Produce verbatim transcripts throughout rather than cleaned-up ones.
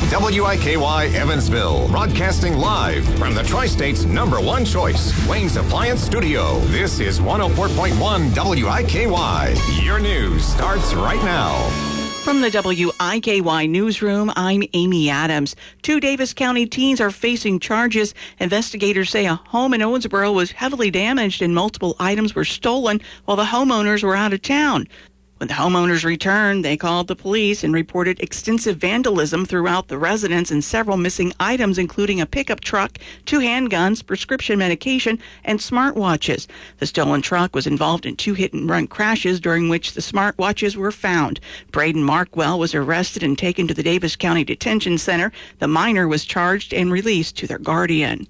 W I K Y Evansville, broadcasting live from the Tri-State's number one choice, Wayne's Appliance Studio. This is one oh four point one W I K Y. Your news starts right now. From the W I K Y newsroom, I'm Amy Adams. Two Davis County teens are facing charges. Investigators say a home in Owensboro was heavily damaged and multiple items were stolen while the homeowners were out of town. When the homeowners returned, they called the police and reported extensive vandalism throughout the residence and several missing items, including a pickup truck, two handguns, prescription medication, and smartwatches. The stolen truck was involved in two hit-and-run crashes during which the smartwatches were found. Braden Markwell was arrested and taken to the Davis County Detention Center. The minor was charged and released to their guardian.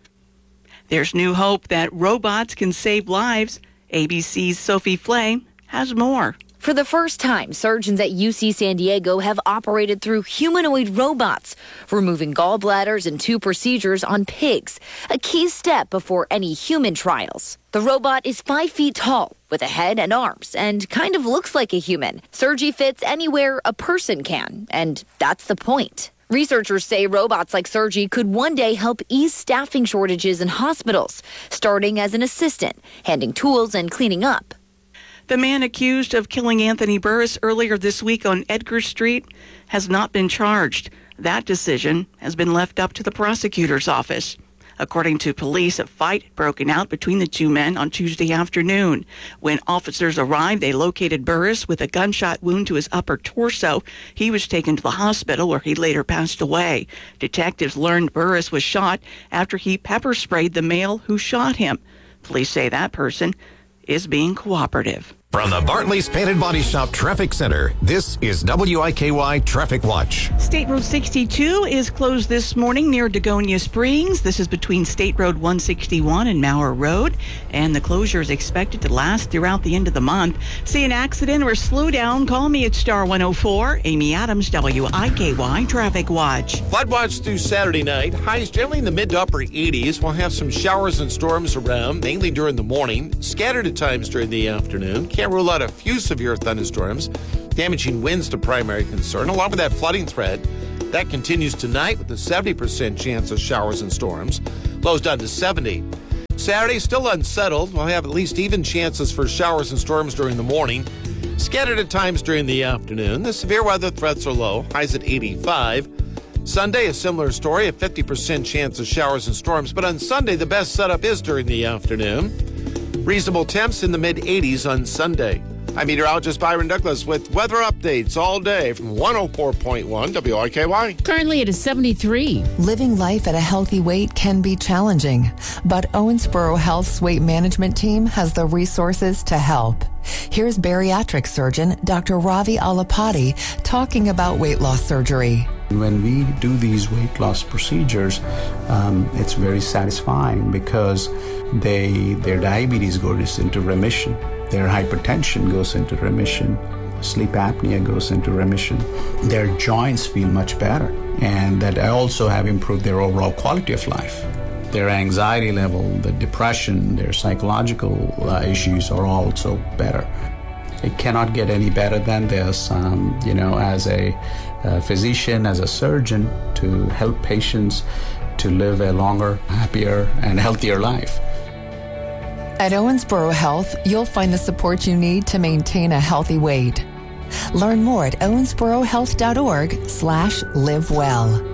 There's new hope that robots can save lives. A B C's Sophie Flay has more. For the first time, surgeons at U C San Diego have operated through humanoid robots, removing gallbladders and two procedures on pigs, a key step before any human trials. The robot is five feet tall, with a head and arms, and kind of looks like a human. Surgery fits anywhere a person can, and that's the point. Researchers say robots like Sergi could one day help ease staffing shortages in hospitals, starting as an assistant, handing tools and cleaning up. The man accused of killing Anthony Burris earlier this week on Edgar Street has not been charged. That decision has been left up to the prosecutor's office. According to police, a fight broken out between the two men on Tuesday afternoon. When officers arrived, they located Burris with a gunshot wound to his upper torso. He was taken to the hospital where he later passed away. Detectives learned Burris was shot after he pepper sprayed the male who shot him. Police say that person is being cooperative. From the Bartley's Painted Body Shop Traffic Center, this is W I K Y Traffic Watch. State Road sixty-two is closed this morning near Dagonia Springs. This is between State Road one sixty-one and Maurer Road, and the closure is expected to last throughout the end of the month. See an accident or slow down, call me at Star one oh four. Amy Adams, W I K Y Traffic Watch. Flood watch through Saturday night. Highs generally in the mid to upper eighties. We'll have some showers and storms around, mainly during the morning, scattered at times during the afternoon. Can't rule out a few severe thunderstorms. Damaging winds to primary concern, along with that flooding threat. That continues tonight with a seventy percent chance of showers and storms. Lows down to seventy. Saturday, still unsettled. We'll have at least even chances for showers and storms during the morning. Scattered at times during the afternoon. The severe weather threats are low. Highs at eighty-five. Sunday, a similar story, a fifty percent chance of showers and storms. But on Sunday, the best setup is during the afternoon. Reasonable temps in the mid-eighties on Sunday. I'm meteorologist Byron Douglas with weather updates all day from one oh four point one W I K Y. Currently it is seventy-three. Living life at a healthy weight can be challenging, but Owensboro Health's weight management team has the resources to help. Here's bariatric surgeon Doctor Ravi Alapati talking about weight loss surgery. When we do these weight loss procedures, um, it's very satisfying because they their diabetes goes into remission, their hypertension goes into remission, sleep apnea goes into remission, their joints feel much better, and that also have improved their overall quality of life. Their anxiety level, the depression, their psychological uh, issues are also better. It cannot get any better than this, um, you know, as a, a physician, as a surgeon, to help patients to live a longer, happier, and healthier life. At Owensboro Health, you'll find the support you need to maintain a healthy weight. Learn more at owensborohealth.org slash live well.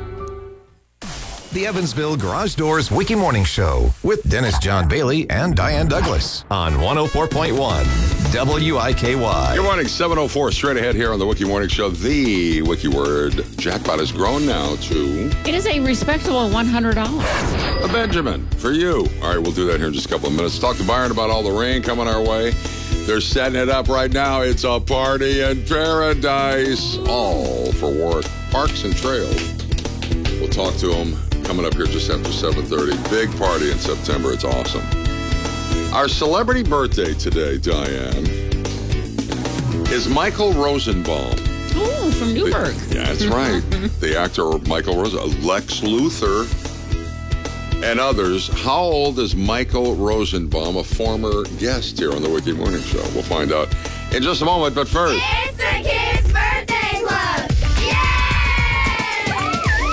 The Evansville Garage Doors Wiki Morning Show with Dennis John Bailey and Diane Douglas on one oh four point one W I K Y. Good morning, seven oh four, straight ahead here on the Wiki Morning Show. The Wiki Word jackpot has grown now to... It is a respectable one hundred dollars. A Benjamin for you. All right, we'll do that here in just a couple of minutes. Talk to Byron about all the rain coming our way. They're setting it up right now. It's a party in paradise. All for Warwick Parks and Trails. We'll talk to them coming up here just after seven thirty. Big party in September. It's awesome. Our celebrity birthday today, Diane, is Michael Rosenbaum. Oh, from Newburgh. The, yeah, that's right. The actor Michael Rosenbaum, Lex Luthor, and others. How old is Michael Rosenbaum, a former guest here on the Wiki Morning Show? We'll find out in just a moment, but first... It's the Kids Birthday Club! Yay!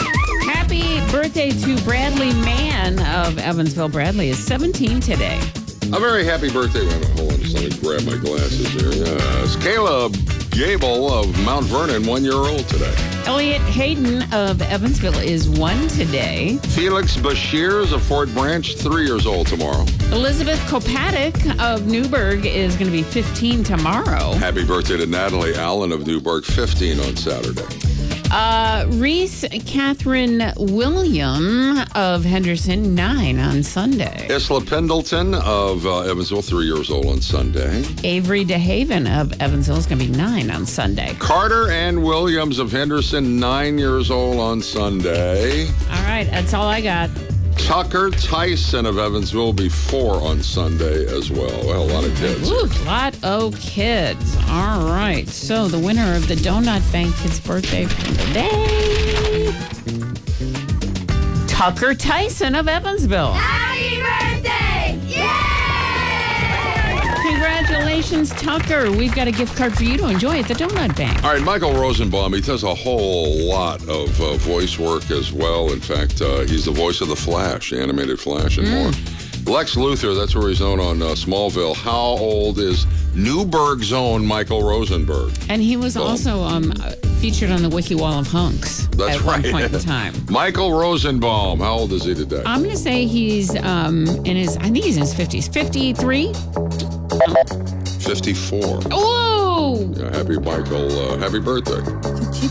birthday to Bradley Mann of Evansville. Bradley is seventeen today. A very happy birthday. Wait a minute, hold on, just let me grab my glasses here. Yes, Caleb Gable of Mount Vernon, one year old today. Elliot Hayden of Evansville is one today. Felix Bashirs of Fort Branch, three years old tomorrow. Elizabeth Kopatic of Newburgh is going to be fifteen tomorrow. Happy birthday to Natalie Allen of Newburgh, fifteen on Saturday. Uh, Reese Catherine William of Henderson, nine on Sunday. Isla Pendleton of uh, Evansville, three years old on Sunday. Avery DeHaven of Evansville is going to be nine on Sunday. Carter Ann Williams of Henderson, nine years old on Sunday. All right, that's all I got. Tucker Tyson of Evansville will be four on Sunday as well. Well, a lot of kids. Ooh, lot of kids. All right. So the winner of the Donut Bank Kids Birthday from the day, Tucker Tyson of Evansville. Happy birthday! Yay! Congratulations, Tucker. We've got a gift card for you to enjoy at the Donut Bank. All right, Michael Rosenbaum, he does a whole lot of uh, voice work as well. In fact, uh, he's the voice of the Flash, the animated Flash, and mm. more. Lex Luthor, that's where he's known on uh, Smallville. How old is Newburgh's own Michael Rosenberg? And he was also um, featured on the Wiki Wall of Hunks that's at right. one point in time. Michael Rosenbaum, how old is he today? I'm going to say he's um, in his, I think he's in his fifties. fifty-three? fifty-four. Whoa! Yeah, happy Michael, uh, happy birthday.